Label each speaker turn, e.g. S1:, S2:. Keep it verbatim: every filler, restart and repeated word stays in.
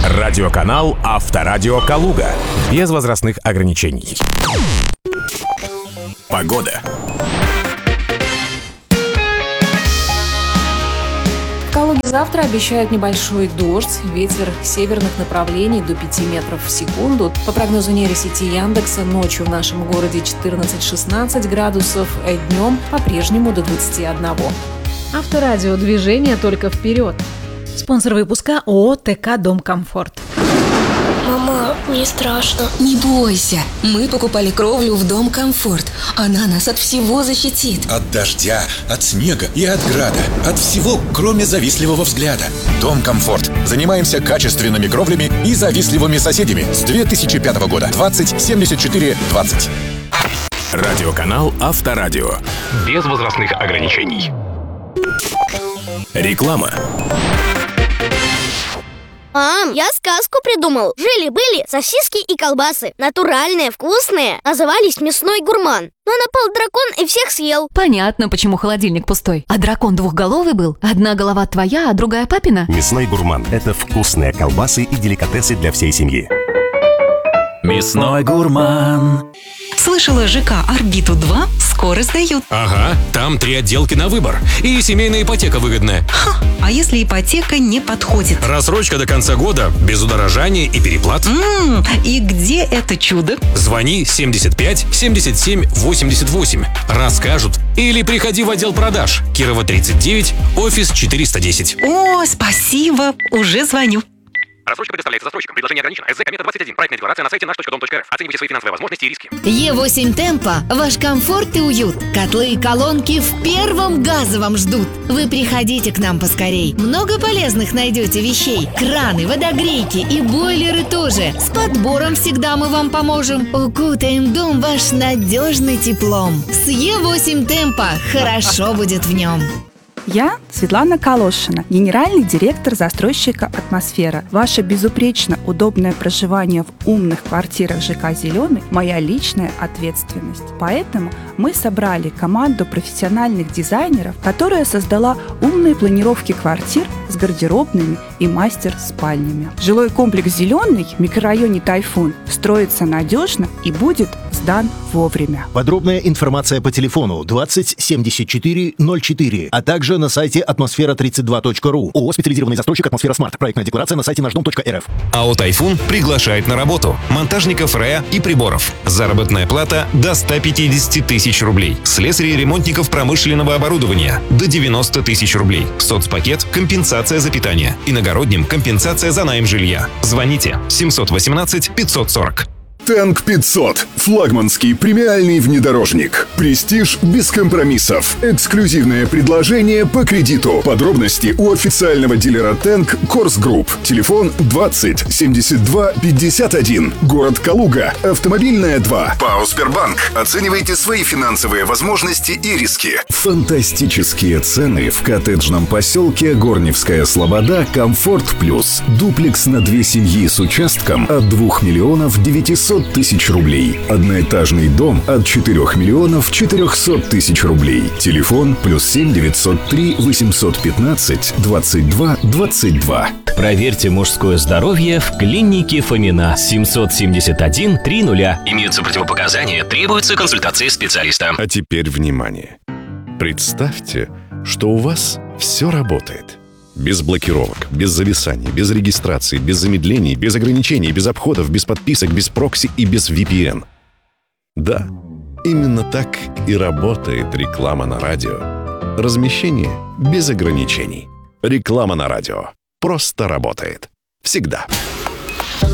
S1: Радиоканал Авторадио Калуга. Без возрастных ограничений. Погода.
S2: В Калуге завтра обещают небольшой дождь, ветер северных направлений до пяти метров в секунду. По прогнозу нейросети Яндекса, ночью в нашем городе четырнадцать-шестнадцать градусов, а днем по-прежнему до двадцати одного. Авторадио, движение только вперед. Спонсор выпуска ООО ТК «Дом Комфорт».
S3: Мама, мне страшно.
S4: Не бойся, мы покупали кровлю в Дом Комфорт. Она нас от всего защитит.
S5: От дождя, от снега и от града. От всего, кроме завистливого взгляда. Дом Комфорт. Занимаемся качественными кровлями и завистливыми соседями. С две тысячи пятого года. двадцать семьдесят четыре двадцать.
S1: Радиоканал Авторадио. Без возрастных ограничений. Реклама.
S3: Мам, я сказку придумал. Жили-были сосиски и колбасы. Натуральные, вкусные. Назывались «Мясной гурман». Но напал дракон и всех съел.
S6: Понятно, почему холодильник пустой. А дракон двухголовый был? Одна голова твоя, а другая папина?
S7: «Мясной гурман» — это вкусные колбасы и деликатесы для всей семьи.
S8: «Мясной гурман».
S9: Слышала, ЖК «Орбиту-два» скоро сдают.
S10: Ага, там три отделки на выбор. И семейная ипотека выгодная.
S9: Ха, а если ипотека не подходит?
S10: Рассрочка до конца года, без удорожания и переплат.
S9: М-м, и где это чудо?
S10: Звони семьдесят пять семьдесят семь восемьдесят восемь. Расскажут. Или приходи в отдел продаж. Кирова тридцать девять, офис четыреста десять.
S9: О, спасибо, уже звоню.
S10: Рассрочка предоставляется застройщикам. Предложение ограничено. СЗ Комета двадцать один. Проектная декларация на сайте наш точка дом точка рф. Оценивайте свои финансовые возможности и риски.
S11: Е восемь Темпо. Ваш комфорт и уют. Котлы и колонки в первом газовом ждут. Вы приходите к нам поскорей. Много полезных найдете вещей. Краны, водогрейки и бойлеры тоже. С подбором всегда мы вам поможем. Укутаем дом ваш надежный теплом. С Е восемь Темпо. Хорошо будет в нем.
S12: Я Светлана Калошина, генеральный директор застройщика «Атмосфера». Ваше безупречно удобное проживание в умных квартирах ЖК «Зеленый» – моя личная ответственность. Поэтому мы собрали команду профессиональных дизайнеров, которая создала умные планировки квартир с гардеробными и мастер-спальнями. Жилой комплекс «Зеленый» в микрорайоне «Тайфун» строится надежно и будет сдан вовремя.
S13: Подробная информация по телефону двадцать семьдесят четыре ноль четыре, а также на сайте атмосфера тридцать два точка ру. ООО «Специализированный застройщик «Атмосфера Смарт». Проектная декларация на сайте наш дом точка рф.
S14: АО «Тайфун» приглашает на работу монтажников РЭА и приборов. Заработная плата до ста пятидесяти тысяч рублей. Слесарей и ремонтников промышленного оборудования до девяноста тысяч рублей. Соцпакет – компенсация за питание. Иногородним – компенсация за найм жилья. Звоните семьсот восемнадцать пятьсот сорок.
S15: Тэнк пятьсот. Флагманский премиальный внедорожник. Престиж без компромиссов. Эксклюзивное предложение по кредиту. Подробности у официального дилера Тэнк Корс Групп. Телефон двадцать семьдесят два пятьдесят один. Город Калуга. Автомобильная два. ПАО Сбербанк. Оценивайте свои финансовые возможности и риски.
S16: Фантастические цены в коттеджном поселке Горневская Слобода Комфорт Плюс. Дуплекс на две семьи с участком от двух миллионов девятисот тысяч рублей. Одноэтажный дом от четырёх миллионов четырехсот тысяч рублей. Телефон плюс семь девятьсот три восемьсот пятнадцать двадцать два двадцать два.
S17: Проверьте мужское здоровье в клинике Фомина. семьсот семьдесят один триста.
S18: Имеются противопоказания, требуется консультация специалиста.
S19: А теперь внимание. Представьте, что у вас все работает. Без блокировок, без зависаний, без регистрации, без замедлений, без ограничений, без обходов, без подписок, без прокси и без ви пи эн. Да, именно так и работает реклама на радио. Размещение без ограничений. Реклама на радио просто работает. Всегда.